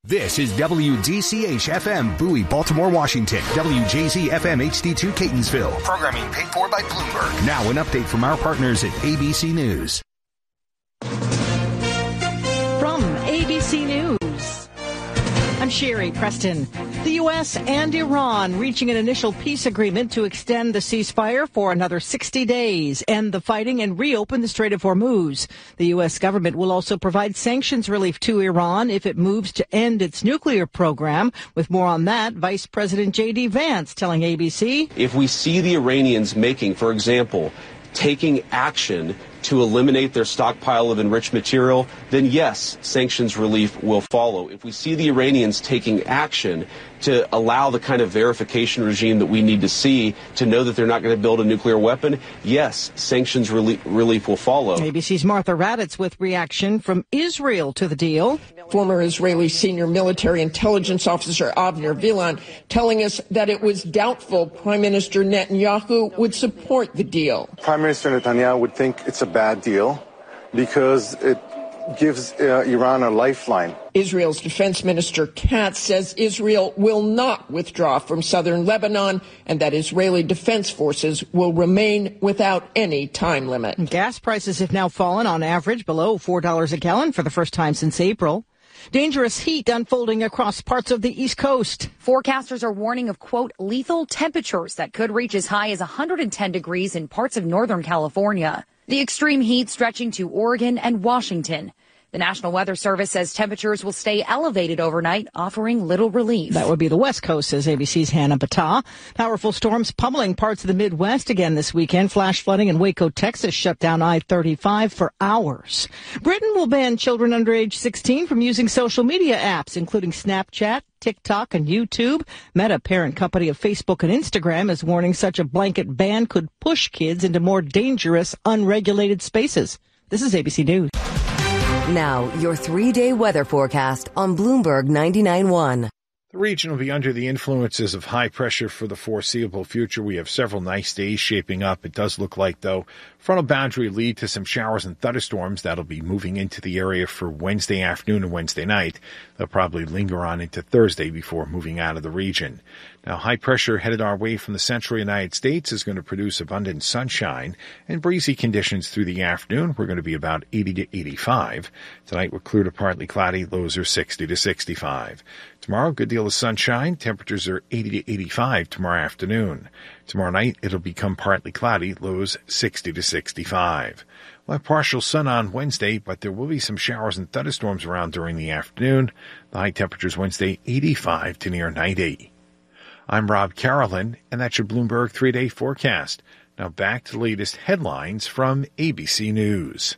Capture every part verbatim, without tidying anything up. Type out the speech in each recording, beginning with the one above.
This is W D C H F M, Bowie, Baltimore, Washington. W J Z F M H D two, Catonsville. Programming paid for by Bloomberg. Now an update from our partners at A B C News. From A B C News, I'm Sherry Preston. The U S and Iran reaching an initial peace agreement to extend the ceasefire for another sixty days, end the fighting, and reopen the Strait of Hormuz. The U S government will also provide sanctions relief to Iran if it moves to end its nuclear program. With more on that, Vice President J D. Vance telling A B C. If we see the Iranians making, for example, taking action to eliminate their stockpile of enriched material, then yes, sanctions relief will follow. If we see the Iranians taking action to allow the kind of verification regime that we need to see to know that they're not going to build a nuclear weapon, yes, sanctions relief, relief will follow. A B C's Martha Raddatz with reaction from Israel to the deal. Former Israeli senior military intelligence officer Avner Vilan telling us that it was doubtful Prime Minister Netanyahu would support the deal. Prime Minister Netanyahu would think it's a bad deal because it gives uh, Iran a lifeline. Israel's defense minister Katz says Israel will not withdraw from southern Lebanon and that Israeli defense forces will remain without any time limit. Gas prices have now fallen on average below four dollars a gallon for the first time since April. Dangerous heat unfolding across parts of the East Coast. Forecasters are warning of, quote, lethal temperatures that could reach as high as one hundred ten degrees in parts of Northern California. The extreme heat stretching to Oregon and Washington. The National Weather Service says temperatures will stay elevated overnight, offering little relief. That would be the West Coast, says A B C's Hannah Battah. Powerful storms pummeling parts of the Midwest again this weekend. Flash flooding in Waco, Texas shut down I thirty-five for hours. Britain will ban children under age sixteen from using social media apps, including Snapchat, TikTok, and YouTube. Meta, parent company of Facebook and Instagram, is warning such a blanket ban could push kids into more dangerous, unregulated spaces. This is A B C News. Now, your three-day weather forecast on Bloomberg ninety-nine point one. The region will be under the influences of high pressure for the foreseeable future. We have several nice days shaping up. It does look like, though, frontal boundary lead to some showers and thunderstorms that'll be moving into the area for Wednesday afternoon and Wednesday night. They'll probably linger on into Thursday before moving out of the region. Now, high pressure headed our way from the central United States is going to produce abundant sunshine and breezy conditions through the afternoon. We're going to be about eighty to eighty-five. Tonight, we're clear to partly cloudy. Lows are sixty to sixty-five. Tomorrow, good deal of sunshine. Temperatures are eighty to eighty-five tomorrow afternoon. Tomorrow night, it'll become partly cloudy. Lows sixty to sixty-five. We'll have partial sun on Wednesday, but there will be some showers and thunderstorms around during the afternoon. The high temperatures Wednesday, eighty-five to near ninety. I'm Rob Carolyn, and that's your Bloomberg three-day forecast. Now back to the latest headlines from A B C News.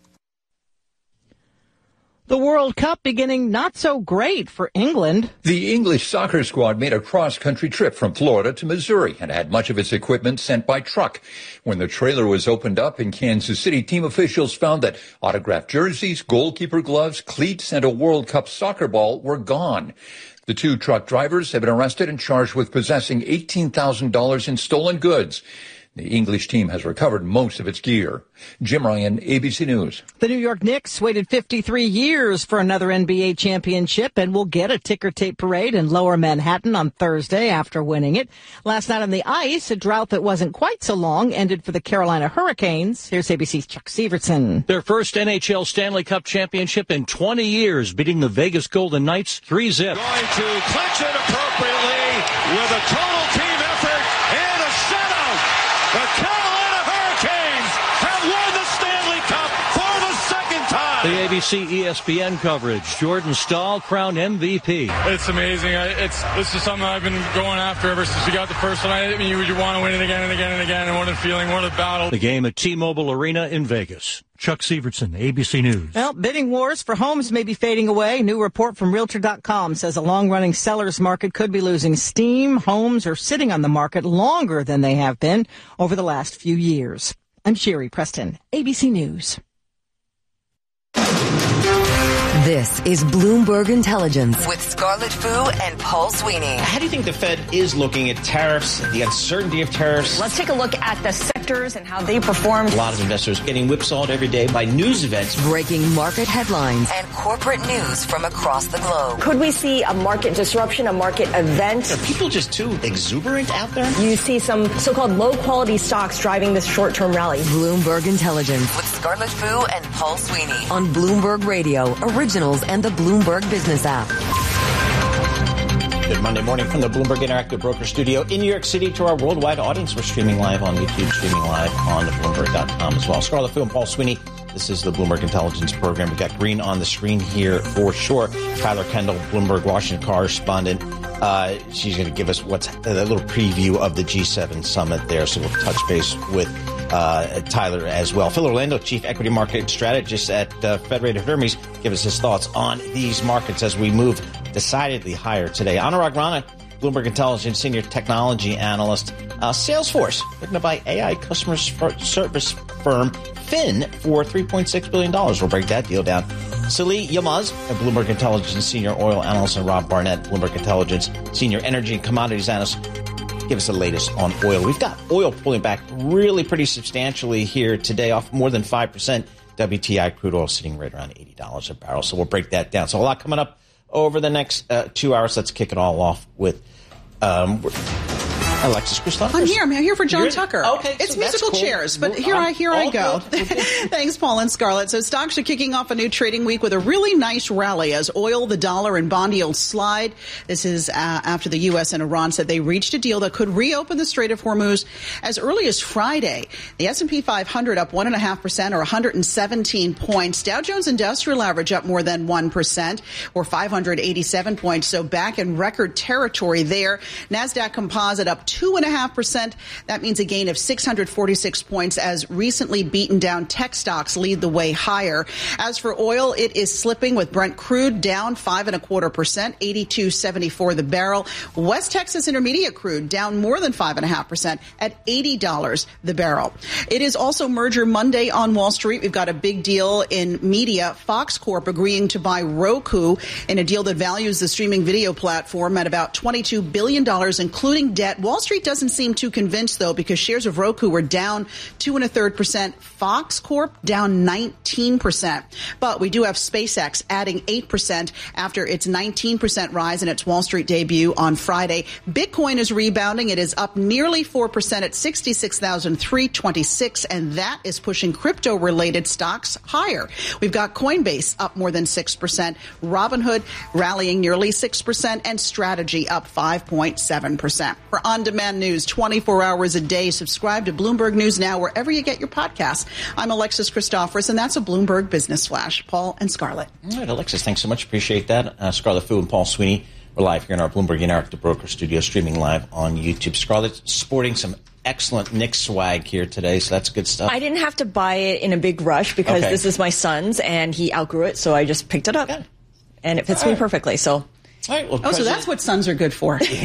The World Cup beginning not so great for England. The English soccer squad made a cross-country trip from Florida to Missouri and had much of its equipment sent by truck. When the trailer was opened up in Kansas City, team officials found that autographed jerseys, goalkeeper gloves, cleats, and a World Cup soccer ball were gone. The two truck drivers have been arrested and charged with possessing eighteen thousand dollars in stolen goods. The English team has recovered most of its gear. Jim Ryan, A B C News. The New York Knicks waited fifty-three years for another N B A championship and will get a ticker tape parade in Lower Manhattan on Thursday after winning it. Last night on the ice, a drought that wasn't quite so long ended for the Carolina Hurricanes. Here's A B C's Chuck Severson. Their first N H L Stanley Cup championship in twenty years, beating the Vegas Golden Knights three zip. Going to clinch it appropriately with a total team effort and a shutout. The Carolina Hurricanes have won the Stanley Cup for the second time. The A B C E S P N coverage. Jordan Staal crowned M V P. It's amazing. It's this is something I've been going after ever since we got the first one. I mean, you, you want to win it again and again and again. And what a feeling, what a battle. The game at T-Mobile Arena in Vegas. Chuck Severson, A B C News. Well, bidding wars for homes may be fading away. New report from Realtor dot com says a long-running seller's market could be losing steam. Homes are sitting on the market longer than they have been over the last few years. I'm Sherry Preston, A B C News. This is Bloomberg Intelligence with Scarlett Fu and Paul Sweeney. How do you think the Fed is looking at tariffs, the uncertainty of tariffs? Let's take a look at the sectors and how they performed. A lot of investors getting whipsawed every day by news events. Breaking market headlines and corporate news from across the globe. Could we see a market disruption, a market event? Are people just too exuberant out there? You see some so-called low-quality stocks driving this short-term rally. Bloomberg Intelligence with Scarlett Fu and Paul Sweeney on Bloomberg Radio, Originals, and the Bloomberg Business app. Good Monday morning from the Bloomberg Interactive Broker Studio in New York City to our worldwide audience. We're streaming live on YouTube, streaming live on Bloomberg dot com as well. Scarlett Fu and Paul Sweeney. This is the Bloomberg Intelligence Program. We've got green on the screen here for sure. Tyler Kendall, Bloomberg Washington correspondent. Uh, she's going to give us what's a little preview of the G seven summit there. So we'll touch base with uh, Tyler as well. Phil Orlando, Chief Equity Market Strategist at uh, Federated Hermes, give us his thoughts on these markets as we move decidedly higher today. Anurag Rana, Bloomberg Intelligence Senior Technology Analyst. Uh, Salesforce, looking to buy A I customer service firm Fin for three point six billion dollars. We'll break that deal down. Salih Yilmaz, a Bloomberg Intelligence Senior Oil Analyst, and Rob Barnett, Bloomberg Intelligence Senior Energy and Commodities Analyst, give us the latest on oil. We've got oil pulling back really pretty substantially here today, off more than five percent. W T I crude oil sitting right around eighty dollars a barrel. So we'll break that down. So a lot coming up over the next uh, two hours. Let's kick it all off with um, Alexis Christopher. I'm here. I'm here for John You're, Tucker. Okay, it's so musical cool. chairs, but We're, here I'm I here I go. Good. Thanks, Paul and Scarlett. So stocks are kicking off a new trading week with a really nice rally as oil, the dollar, and bond yields slide. This is uh, after the U S and Iran said they reached a deal that could reopen the Strait of Hormuz as early as Friday. The S and P five hundred up one point five percent or one hundred seventeen points. Dow Jones Industrial Average up more than one percent or five hundred eighty-seven points. So back in record territory there. NASDAQ Composite up two point five percent. That means a gain of six hundred forty-six points as recently beaten down tech stocks lead the way higher. As for oil, it is slipping with Brent crude down five and a quarter percent, eighty-two seventy-four the barrel. West Texas Intermediate crude down more than five and a half percent at eighty dollars the barrel. It is also Merger Monday on Wall Street. We've got a big deal in media. Fox Corp agreeing to buy Roku in a deal that values the streaming video platform at about twenty-two billion dollars, including debt. Wall Street doesn't seem too convinced, though, because shares of Roku were down two and a third percent. Fox Corp down nineteen percent. But we do have SpaceX adding eight percent after its nineteen percent rise in its Wall Street debut on Friday. Bitcoin is rebounding. It is up nearly four percent at sixty-six thousand three hundred twenty-six, and that is pushing crypto-related stocks higher. We've got Coinbase up more than six percent, Robinhood rallying nearly six percent, and Strategy up five point seven percent. For on-demand news twenty-four hours a day, subscribe to Bloomberg News Now wherever you get your podcasts. I'm Alexis Christoforous, and that's a Bloomberg Business Flash. Paul and Scarlett. All right, Alexis, thanks so much. Appreciate that. Uh, Scarlett Fu and Paul Sweeney. We're live here in our Bloomberg Interactive Broker Studio, streaming live on YouTube. Scarlett sporting some excellent Knicks swag here today, so that's good stuff. I didn't have to buy it in a big rush because okay. this is my son's, and he outgrew it, so I just picked it up. Okay. And it fits All me right. perfectly, so... All right, well, oh, so that's what sons are good for. Okay.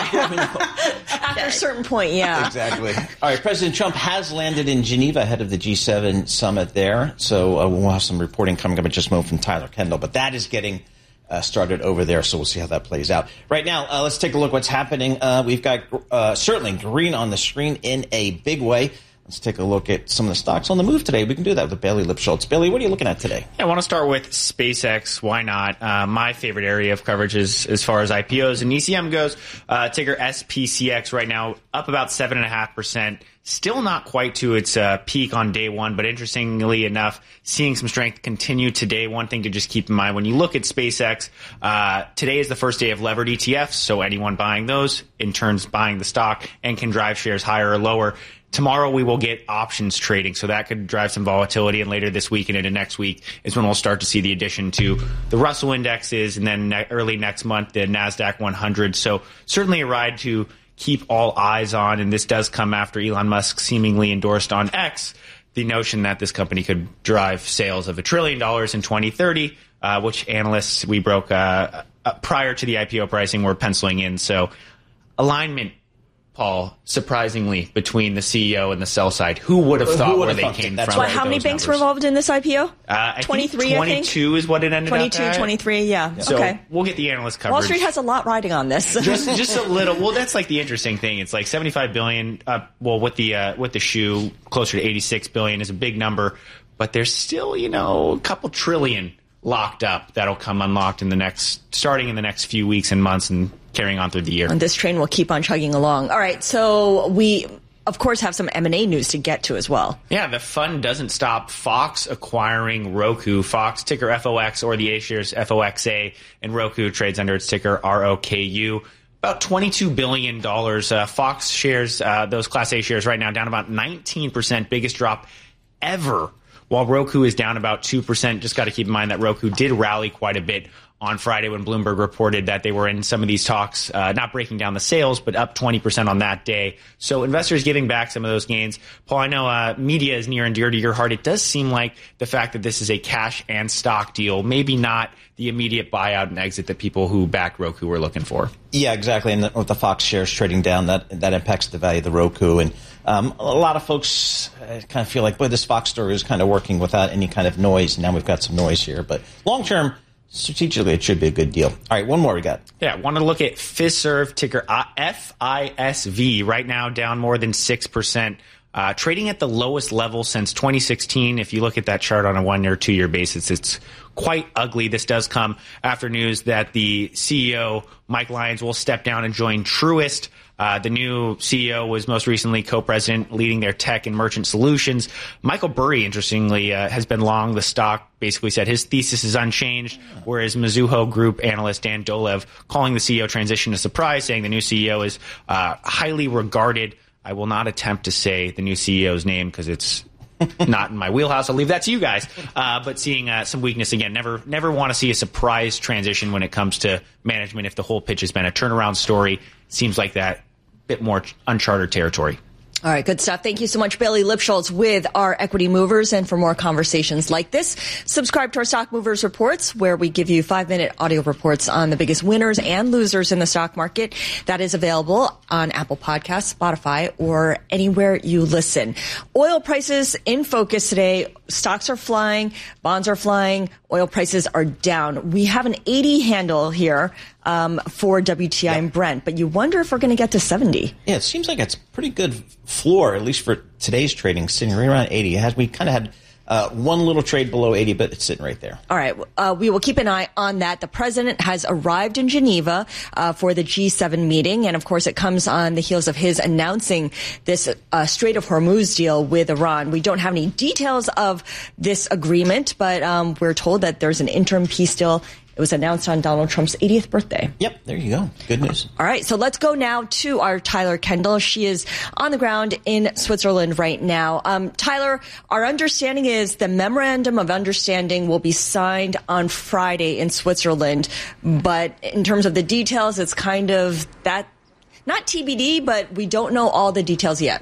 After a certain point, yeah. Exactly. All right, President Trump has landed in Geneva ahead of the G seven summit there. So uh, we'll have some reporting coming up in just a moment from Tyler Kendall. But that is getting uh, started over there, so we'll see how that plays out. Right now, uh, let's take a look what's happening. Uh, we've got uh, certainly green on the screen in a big way. Let's take a look at some of the stocks on the move today. We can do that with Bailey Lipschultz. Bailey, what are you looking at today? Yeah, I want to start with SpaceX. Why not? Uh, my favorite area of coverage is as far as I P Os and E C M goes. Uh, ticker S P C X right now up about seven point five percent. Still not quite to its uh, peak on day one, but interestingly enough, seeing some strength continue today. One thing to just keep in mind when you look at SpaceX, uh, today is the first day of levered E T Fs, so anyone buying those in turns buying the stock and can drive shares higher or lower. Tomorrow we will get options trading, so that could drive some volatility, and later this week and into next week is when we'll start to see the addition to the Russell indexes, and then ne- early next month the NASDAQ one hundred. So certainly a ride to keep all eyes on, and this does come after Elon Musk seemingly endorsed on X the notion that this company could drive sales of a trillion dollars in twenty thirty, uh, which analysts we broke uh, uh, prior to the I P O pricing were penciling in. So alignment Paul, surprisingly, between the C E O and the sell side. Who would have thought where they came That's from? Why, how many banks numbers? were involved in this I P O? Uh, I twenty-three, think twenty-two I think? is what it ended twenty-two, up at. twenty-three, yeah. So okay. we'll get the analyst coverage. Wall Street has a lot riding on this. just, just a little. Well, that's like the interesting thing. It's like seventy-five billion. Uh, well, with the uh, with the shoe, closer to eighty-six billion is a big number, but there's still, you know, a couple trillion locked up that'll come unlocked in the next, starting in the next few weeks and months and carrying on through the year. And this train will keep on chugging along. All right, so we, of course, have some M and A news to get to as well. Yeah, the fun doesn't stop. Fox acquiring Roku. Fox, ticker F O X, or the A shares F O X A, and Roku trades under its ticker R O K U. About twenty-two billion dollars. Uh, Fox shares, uh, those Class A shares right now, down about nineteen percent, biggest drop ever. While Roku is down about two percent, just got to keep in mind that Roku did rally quite a bit on Friday when Bloomberg reported that they were in some of these talks, uh, not breaking down the sales, but up twenty percent on that day. So investors giving back some of those gains. Paul, I know uh, media is near and dear to your heart. It does seem like the fact that this is a cash and stock deal, maybe not the immediate buyout and exit that people who back Roku were looking for. Yeah, exactly. And the, with the Fox shares trading down, that that impacts the value of the Roku. And um, a lot of folks uh, kind of feel like, boy, this Fox story is kind of working without any kind of noise. Now we've got some noise here. But long term, strategically, it should be a good deal. All right, one more we got. Yeah, wanted to look at Fiserv, ticker F I S V, right now down more than six percent. Uh, trading at the lowest level since twenty sixteen. If you look at that chart on a one-year, two-year basis, it's quite ugly. This does come after news that the C E O, Mike Lyons, will step down and join Truist. Uh, the new C E O was most recently co-president leading their tech and merchant solutions. Michael Burry, interestingly, uh, has been long the stock, basically said his thesis is unchanged, whereas Mizuho Group analyst Dan Dolev calling the C E O transition a surprise, saying the new C E O is uh, highly regarded. I will not attempt to say the new C E O's name because it's not in my wheelhouse. I'll leave that to you guys. Uh, but seeing uh, some weakness again, never never want to see a surprise transition when it comes to management. If the whole pitch has been a turnaround story, seems like that bit more uncharted territory. All right, good stuff. Thank you so much, Bailey Lipschultz, with our Equity Movers. And for more conversations like this, subscribe to our Stock Movers Reports, where we give you five-minute audio reports on the biggest winners and losers in the stock market. That is available on Apple Podcasts, Spotify, or anywhere you listen. Oil prices in focus today. Stocks are flying, bonds are flying, oil prices are down. We have an eighty handle here um, for W T I yeah. and Brent, but you wonder if we're going to get to seventy. Yeah, it seems like it's a pretty good floor, at least for today's trading, sitting right around eighty. It has, we kind of had uh, one little trade below eighty, but it's sitting right there. All right. Uh, we will keep an eye on that. The president has arrived in Geneva uh, for the G seven meeting. And, of course, it comes on the heels of his announcing this uh, Strait of Hormuz deal with Iran. We don't have any details of this agreement, but um, we're told that there's an interim peace deal. It was announced on Donald Trump's eightieth birthday. Yep, there you go. Good news. All right, so let's go now to our Tyler Kendall. She is on the ground in Switzerland right now. Um, Tyler, our understanding is the memorandum of understanding will be signed on Friday in Switzerland. But in terms of the details, it's kind of that, not T B D, but we don't know all the details yet.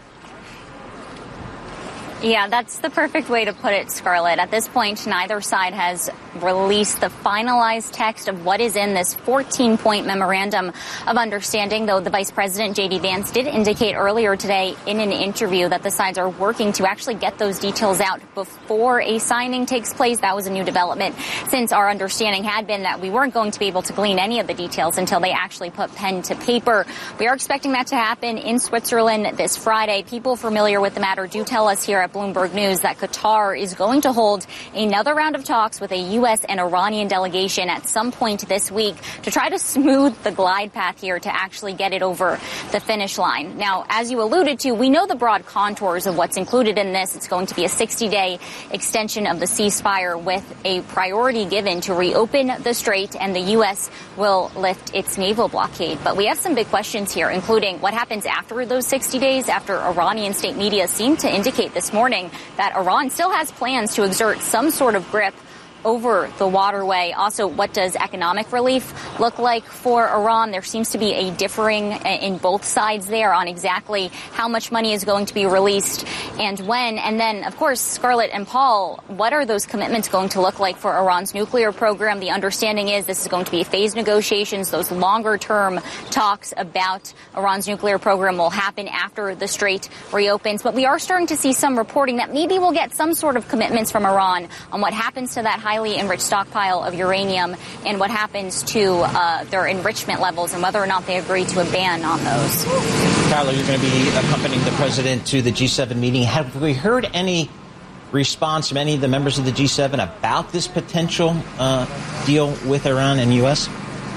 Yeah, that's the perfect way to put it, Scarlett. At this point, neither side has released the finalized text of what is in this fourteen-point memorandum of understanding, though the Vice President, J D. Vance, did indicate earlier today in an interview that the sides are working to actually get those details out before a signing takes place. That was a new development, since our understanding had been that we weren't going to be able to glean any of the details until they actually put pen to paper. We are expecting that to happen in Switzerland this Friday. People familiar with the matter do tell us here at Bloomberg News that Qatar is going to hold another round of talks with a U S and Iranian delegation at some point this week to try to smooth the glide path here to actually get it over the finish line. Now, as you alluded to, we know the broad contours of what's included in this. It's going to be a sixty-day extension of the ceasefire with a priority given to reopen the strait, and the U S will lift its naval blockade. But we have some big questions here, including what happens after those sixty days, after Iranian state media seem to indicate this morning that Iran still has plans to exert some sort of grip over the waterway? Also, what does economic relief look like for Iran? There seems to be a differing in both sides there on exactly how much money is going to be released and when. And then, of course, Scarlett and Paul, what are those commitments going to look like for Iran's nuclear program? The understanding is this is going to be phased negotiations. Those longer-term talks about Iran's nuclear program will happen after the Strait reopens. But we are starting to see some reporting that maybe we'll get some sort of commitments from Iran on what happens to that highly enriched stockpile of uranium and what happens to uh, their enrichment levels and whether or not they agree to a ban on those. Tyler, you're going to be accompanying the president to the G seven meeting. Have we heard any response from any of the members of the G seven about this potential uh, deal with Iran and U S?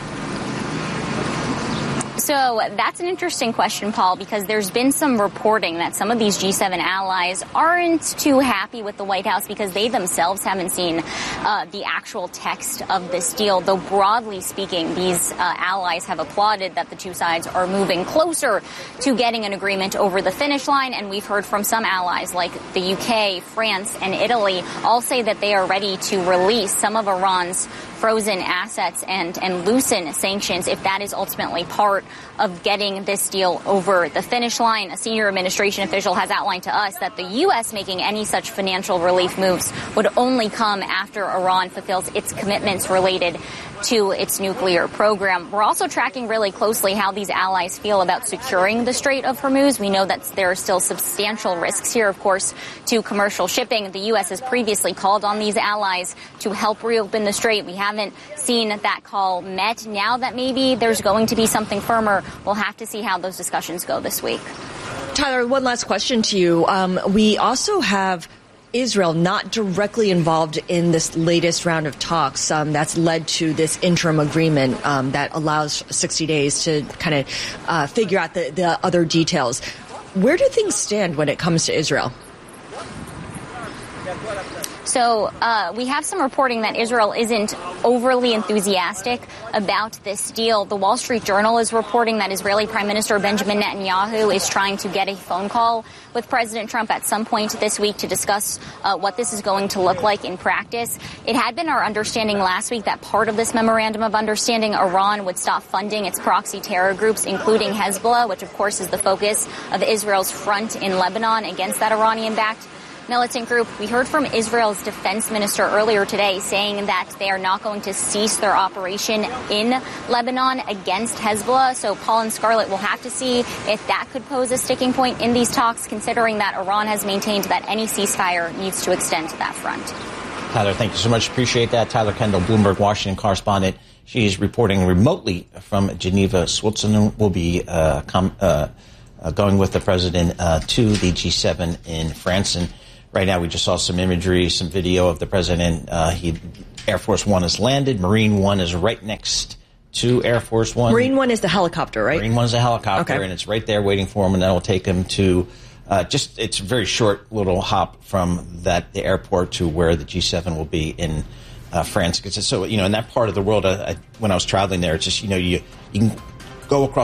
So that's an interesting question, Paul, because there's been some reporting that some of these G seven allies aren't too happy with the White House because they themselves haven't seen uh, the actual text of this deal. Though broadly speaking, these uh, allies have applauded that the two sides are moving closer to getting an agreement over the finish line. And we've heard from some allies like the U K, France, and Italy all say that they are ready to release some of Iran's frozen assets and, and loosen sanctions if that is ultimately part of getting this deal over the finish line. A senior administration official has outlined to us that the U S making any such financial relief moves would only come after Iran fulfills its commitments related to its nuclear program. We're also tracking really closely how these allies feel about securing the Strait of Hormuz. We know that there are still substantial risks here, of course, to commercial shipping. The U S has previously called on these allies to help reopen the strait. We haven't seen that call met. Now that maybe there's going to be something firmer, we'll have to see how those discussions go this week. Tyler, one last question to you. Um, we also have Israel not directly involved in this latest round of talks um, that's led to this interim agreement um, that allows sixty days to kind of uh, figure out the, the other details. Where do things stand when it comes to Israel? So uh, we have some reporting that Israel isn't overly enthusiastic about this deal. The Wall Street Journal is reporting that Israeli Prime Minister Benjamin Netanyahu is trying to get a phone call with President Trump at some point this week to discuss uh, what this is going to look like in practice. It had been our understanding last week that part of this memorandum of understanding, Iran would stop funding its proxy terror groups, including Hezbollah, which of course is the focus of Israel's front in Lebanon against that Iranian-backed militant group. We heard from Israel's defense minister earlier today saying that they are not going to cease their operation in Lebanon against Hezbollah. So Paul and Scarlett will have to see if that could pose a sticking point in these talks, considering that Iran has maintained that any ceasefire needs to extend to that front. Tyler, thank you so much. Appreciate that. Tyler Kendall, Bloomberg Washington correspondent. She's reporting remotely from Geneva, Switzerland. Will be uh, com- uh, uh, going with the president uh, to the G seven in France. And right now, we just saw some imagery, some video of the president. Uh, he, Air Force One has landed. Marine One is right next to Air Force One. Marine One is the helicopter, right? Marine One is a helicopter, okay. And it's right there waiting for him, and that will take him to uh, just, it's a very short little hop from that the airport to where the G seven will be in uh, France. Because so, you know, in that part of the world, uh, I, when I was traveling there, it's just, you know, you, you can go across